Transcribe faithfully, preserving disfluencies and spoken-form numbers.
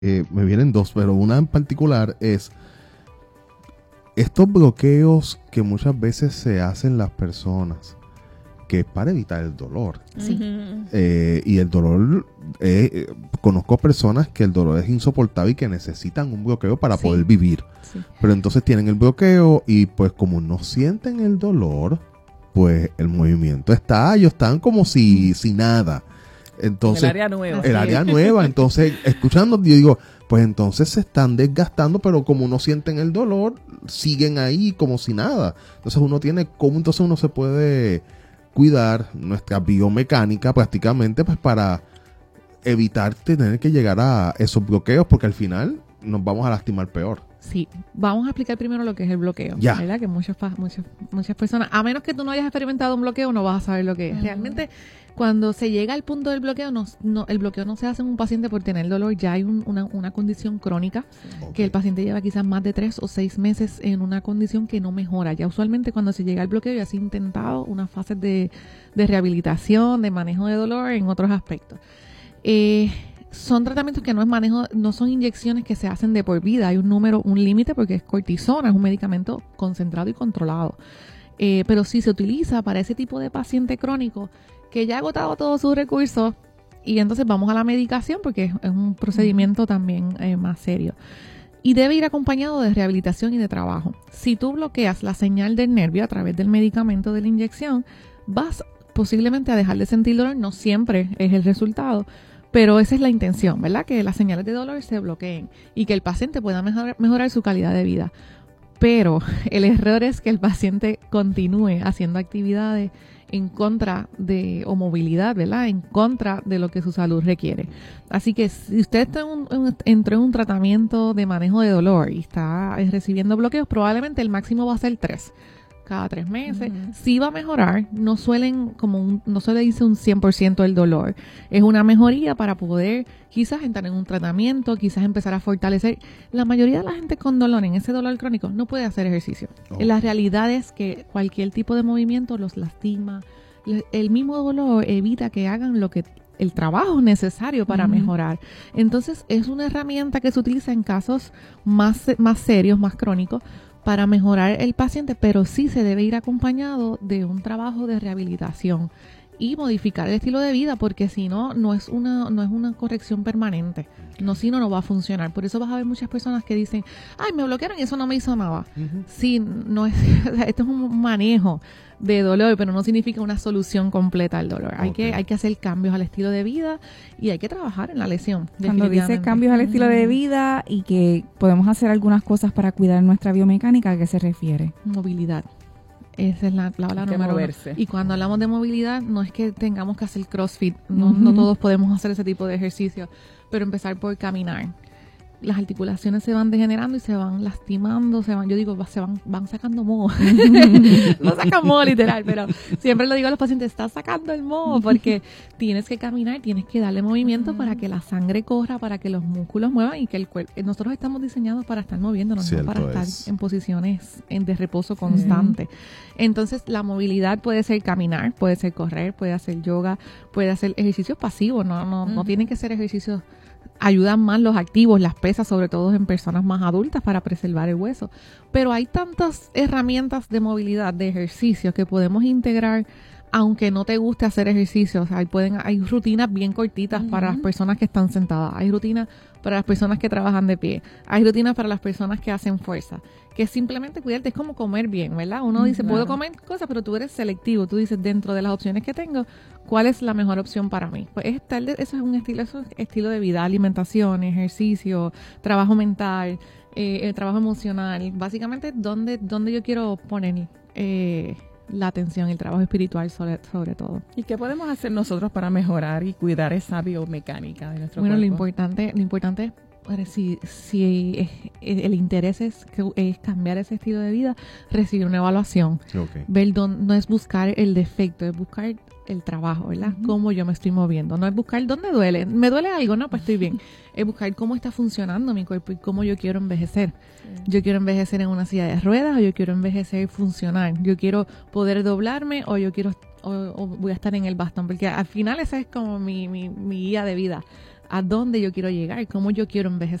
Eh, me vienen dos, pero una en particular es estos bloqueos que muchas veces se hacen las personas, que es para evitar el dolor. Sí. Eh, y el dolor, eh, eh, conozco personas que el dolor es insoportable y que necesitan un bloqueo para Sí. poder vivir. Sí. Pero entonces tienen el bloqueo y pues como no sienten el dolor, pues el movimiento está, ellos están como si, si nada. Entonces, el área nueva. el área nueva, entonces, escuchando, yo digo, pues entonces se están desgastando, pero como no sienten el dolor, siguen ahí como si nada. Entonces uno tiene, ¿cómo entonces uno se puede cuidar nuestra biomecánica prácticamente pues para evitar tener que llegar a esos bloqueos? Porque al final nos vamos a lastimar peor. Sí, vamos a explicar primero lo que es el bloqueo, Ya. ¿verdad? Que muchas, pa- muchas, muchas personas, a menos que tú no hayas experimentado un bloqueo, no vas a saber lo que es. Uh-huh. Realmente, cuando se llega al punto del bloqueo, no, no, el bloqueo no se hace en un paciente por tener dolor, ya hay un- una, una condición crónica, Ok. que el paciente lleva quizás más de tres o seis meses en una condición que no mejora. Ya usualmente cuando se llega al bloqueo ya se ha intentado unas fases de, de rehabilitación, de manejo de dolor en otros aspectos. Eh... Son tratamientos que no es manejo, no son inyecciones que se hacen de por vida. Hay un número, un límite porque es cortisona, es un medicamento concentrado y controlado. Eh, pero sí se utiliza para ese tipo de paciente crónico que ya ha agotado todos sus recursos y entonces vamos a la medicación porque es, es un procedimiento también eh, más serio. Y debe ir acompañado de rehabilitación y de trabajo. Si tú bloqueas la señal del nervio a través del medicamento de la inyección, vas posiblemente a dejar de sentir dolor. No siempre es el resultado, pero esa es la intención, ¿verdad? Que las señales de dolor se bloqueen y que el paciente pueda mejorar, mejorar su calidad de vida. Pero el error es que el paciente continúe haciendo actividades en contra de, o movilidad, ¿verdad? En contra de lo que su salud requiere. Así que si usted está en un, en, entró en un tratamiento de manejo de dolor y está recibiendo bloqueos, probablemente el máximo va a ser tres. Cada tres meses, uh-huh. Sí va a mejorar, no suelen, como un, no se le dice un cien por ciento del dolor, es una mejoría para poder quizás entrar en un tratamiento, quizás empezar a fortalecer. La mayoría de la gente con dolor, en ese dolor crónico, no puede hacer ejercicio. Oh. La realidad es que cualquier tipo de movimiento los lastima, el mismo dolor evita que hagan lo que el trabajo necesario para uh-huh. mejorar. Entonces es una herramienta que se utiliza en casos más, más serios, más crónicos, para mejorar el paciente, pero sí se debe ir acompañado de un trabajo de rehabilitación y modificar el estilo de vida, porque si no, no es una no es una corrección permanente. No, si no, no va a funcionar. Por eso vas a ver muchas personas que dicen, ay, me bloquearon y eso no me hizo nada. Uh-huh. Sí, no es, esto es un manejo de dolor, pero no significa una solución completa al dolor. Hay okay. que hay que hacer cambios al estilo de vida y hay que trabajar en la lesión. Cuando dice cambios al estilo de vida y que podemos hacer algunas cosas para cuidar nuestra biomecánica, ¿a qué se refiere? Movilidad. Esa es la palabra número uno. Y cuando hablamos de movilidad, no es que tengamos que hacer CrossFit. No, uh-huh. no todos podemos hacer ese tipo de ejercicio, pero empezar por caminar. Las articulaciones se van degenerando y se van lastimando, se van, yo digo, se van, van sacando moho. No sacan moho literal, pero siempre le digo a los pacientes, estás sacando el moho porque tienes que caminar, tienes que darle movimiento para que la sangre corra, para que los músculos muevan y que el cuerpo, nosotros estamos diseñados para estar moviéndonos, Cierto no para estar es. en posiciones en, de reposo constante. Sí. Entonces, la movilidad puede ser caminar, puede ser correr, puede hacer yoga, puede hacer ejercicios pasivos, no, no, mm. no tienen que ser ejercicios. Ayudan más los activos, las pesas, sobre todo en personas más adultas para preservar el hueso. Pero hay tantas herramientas de movilidad, de ejercicios que podemos integrar, aunque no te guste hacer ejercicios. Hay, pueden, hay rutinas bien cortitas uh-huh. para las personas que están sentadas. Hay rutinas para las personas que trabajan de pie. Hay rutinas para las personas que hacen fuerza. Que simplemente cuidarte, es como comer bien, ¿verdad? Uno dice, claro. puedo comer cosas, pero tú eres selectivo. Tú dices, dentro de las opciones que tengo, ¿cuál es la mejor opción para mí? Pues es tal de, eso es un estilo, eso es estilo de vida, alimentación, ejercicio, trabajo mental, eh, el trabajo emocional. Básicamente, ¿dónde, dónde yo quiero poner eh, la atención, el trabajo espiritual sobre, sobre todo? ¿Y qué podemos hacer nosotros para mejorar y cuidar esa biomecánica de nuestro bueno, cuerpo? Bueno, lo importante, lo importante es Si, si es, el interés es, es cambiar ese estilo de vida, recibir una evaluación. Okay. Ver dónde, no es buscar el defecto, es buscar el trabajo, ¿verdad? Uh-huh. Cómo yo me estoy moviendo. No es buscar dónde duele. ¿Me duele algo? No, pues estoy bien. Es buscar cómo está funcionando mi cuerpo y cómo yo quiero envejecer. Sí. Yo quiero envejecer en una silla de ruedas o yo quiero envejecer funcional. Yo quiero poder doblarme o yo quiero o, o voy a estar en el bastón. Porque al final esa es como mi, mi, mi guía de vida. a dónde yo quiero llegar, cómo yo quiero envejecer.